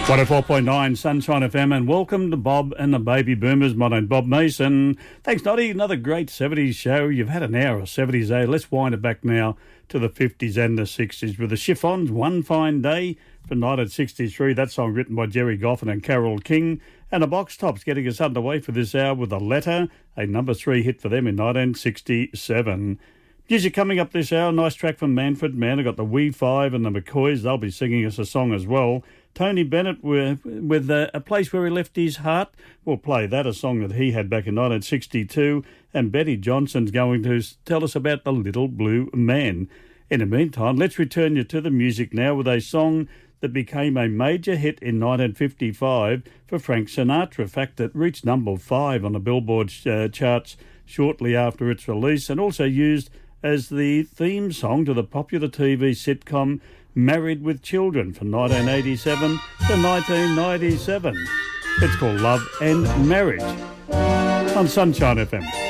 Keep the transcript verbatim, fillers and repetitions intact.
one oh four point nine Sunshine F M, and welcome to Bob and the Baby Boomers. My name's Bob Mason. Thanks, Noddy. Another great seventies show. You've had an hour of seventies, eh? Let's wind it back now to the fifties and the sixties with the Chiffons, One Fine Day from nineteen sixty-three. That song written by Jerry Goffin and Carole King. And the Box Tops getting us underway for this hour with A Letter, a number three hit for them in nineteen sixty-seven. Music coming up this hour, nice track from Manfred Mann. I've got the Wee Five and the McCoys. They'll be singing us a song as well. Tony Bennett with, with uh, A Place Where He Left His Heart. We'll play that, a song that he had back in nineteen sixty-two. And Betty Johnson's going to tell us about The Little Blue Man. In the meantime, let's return you to the music now with a song that became a major hit in nineteen fifty-five for Frank Sinatra. In fact, it reached number five on the Billboard uh, charts shortly after its release, and also used as the theme song to the popular T V sitcom Married with Children from nineteen eighty-seven to nineteen ninety-seven. It's called Love and Marriage on Sunshine F M.